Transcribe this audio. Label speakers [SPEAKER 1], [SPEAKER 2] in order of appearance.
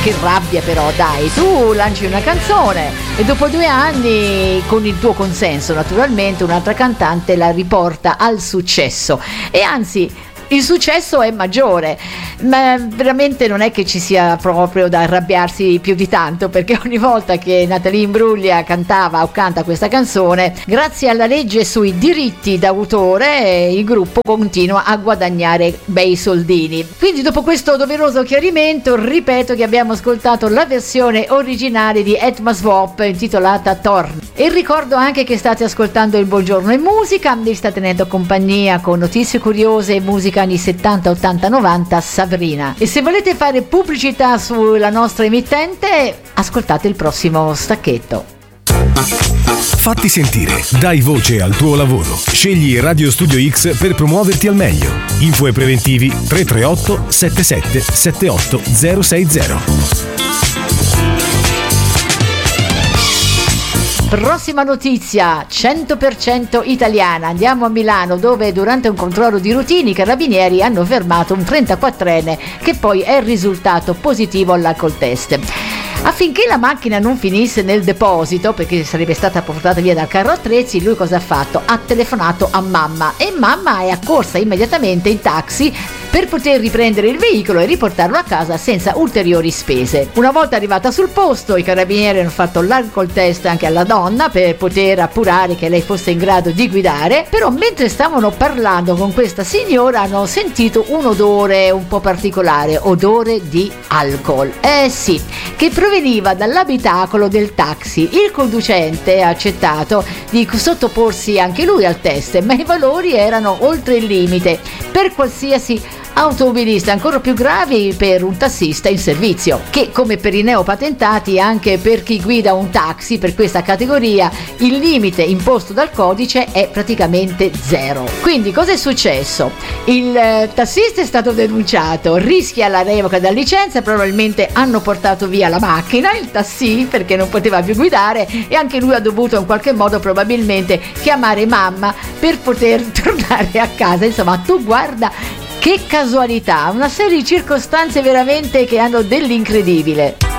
[SPEAKER 1] Che rabbia però, dai, tu lanci una canzone e dopo 2 anni, con il tuo consenso naturalmente, un'altra cantante la riporta al successo, e anzi il successo è maggiore, ma veramente non è che ci sia proprio da arrabbiarsi più di tanto, perché ogni volta che Natalie Imbruglia cantava o canta questa canzone, grazie alla legge sui diritti d'autore, il gruppo continua a guadagnare bei soldini. Quindi dopo questo doveroso chiarimento, ripeto che abbiamo ascoltato la versione originale di Etma Swap intitolata Torn, e ricordo anche che state ascoltando il Buongiorno in Musica, vi sta tenendo compagnia con notizie curiose e musica anni 70, 80, 90 Sabrina. E se volete fare pubblicità sulla nostra emittente, ascoltate il prossimo stacchetto.
[SPEAKER 2] Fatti sentire, dai voce al tuo lavoro. Scegli Radio Studio X per promuoverti al meglio. Info e preventivi 338 77 78 060.
[SPEAKER 1] Prossima notizia, 100% italiana. Andiamo a Milano, dove durante un controllo di routine i carabinieri hanno fermato un 34enne che poi è risultato positivo all'alcol test. Affinché la macchina non finisse nel deposito, perché sarebbe stata portata via dal carro attrezzi, lui cosa ha fatto? Ha telefonato a mamma, e mamma è accorsa immediatamente in taxi per poter riprendere il veicolo e riportarlo a casa senza ulteriori spese. Una volta arrivata sul posto, i carabinieri hanno fatto l'alcol test anche alla donna per poter appurare che lei fosse in grado di guidare, però mentre stavano parlando con questa signora hanno sentito un odore un po' particolare, odore di alcol. Sì, che proveniva dall'abitacolo del taxi. Il conducente ha accettato di sottoporsi anche lui al test, ma i valori erano oltre il limite per qualsiasi automobilista, ancora più gravi per un tassista in servizio, che come per i neopatentati anche per chi guida un taxi per questa categoria il limite imposto dal codice è praticamente 0. Quindi cosa è successo? Il tassista è stato denunciato, rischia la revoca della licenza, probabilmente hanno portato via la macchina, il taxi, perché non poteva più guidare, e anche lui ha dovuto in qualche modo probabilmente chiamare mamma per poter tornare a casa. Insomma, tu guarda che casualità, una serie di circostanze veramente che hanno dell'incredibile.